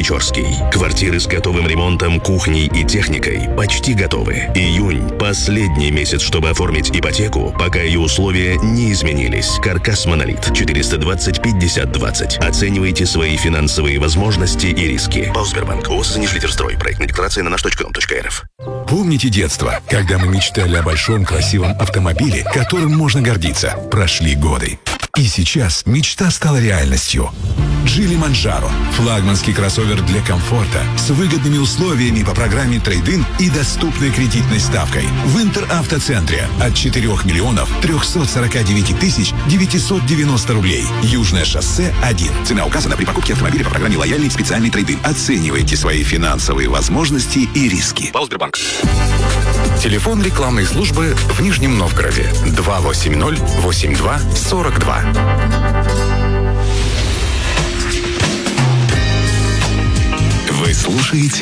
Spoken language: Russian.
Печорский. Квартиры с готовым ремонтом, кухней и техникой почти готовы. Июнь – последний месяц, чтобы оформить ипотеку, пока ее условия не изменились. Каркас Монолит. 420 50 20. Оценивайте свои финансовые возможности и риски. Сбербанк. ООО «Нижлидерстрой». Проектная декларация на наш.com.рф. Помните детство, когда мы мечтали о большом красивом автомобиле, которым можно гордиться? Прошли годы. И сейчас мечта стала реальностью. Geely Manjaro – флагманский кроссовер для комфорта с выгодными условиями по программе трейд-ин и доступной кредитной ставкой. В Интеравтоцентре от 4 миллионов 349 тысяч 990 рублей. Южное шоссе 1. Цена указана при покупке автомобиля по программе лояльный специальный трейд-ин. Оценивайте свои финансовые возможности и риски. Сбербанк. Телефон рекламной службы в Нижнем Новгороде 280-82-42. Вы слушаете